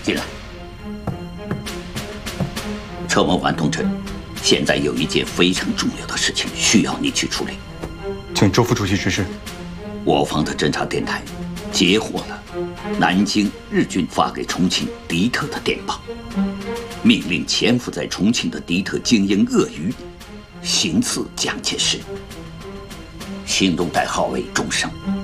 进来。车谋完东镇，现在有一件非常重要的事情需要你去处理。 请周副主席指示。 我方的侦察电台截获了南京日军发给重庆敌特的电报，命令潜伏在重庆的敌特精英鳄鱼行刺蒋介石，行动代号为钟声。